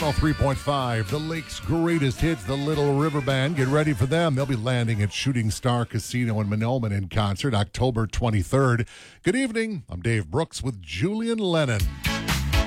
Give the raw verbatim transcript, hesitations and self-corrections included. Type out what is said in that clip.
one oh three point five, the Lake's greatest hits, the Little River Band. Get ready for them. They'll be landing at Shooting Star Casino in Manilman in concert October twenty-third. Good evening. I'm Dave Brooks with Julian Lennon.